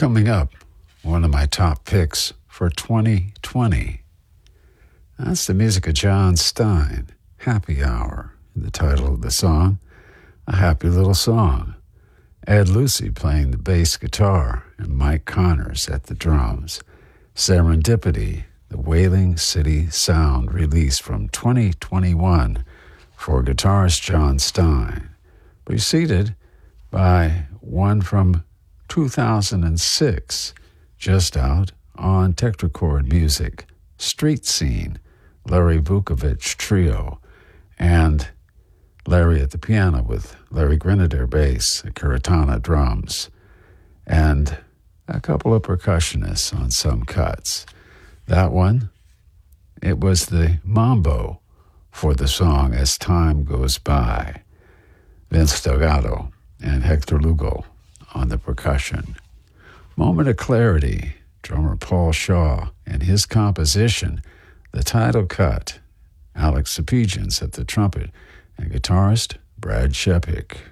Coming up, one of my top picks for 2020. That's the music of John Stein, Happy Hour, the title of the song. A happy little song. Ed Lucy playing the bass guitar and Mike Connors at the drums. Serendipity, the Wailing City sound released from 2021 for guitarist John Stein, preceded by one from 2006, just out on Tetracord Music, Street Scene, Larry Vukovich Trio, and Larry at the piano with Larry Grenadier bass, Curatana drums, and a couple of percussionists on some cuts. That one, it was the mambo for the song As Time Goes By. Vince Delgado and Hector Lugo on the percussion. Moment of Clarity, drummer Paul Shaw and his composition, the title cut, Alex Sapiegians at the trumpet, and guitarist Brad Shepik.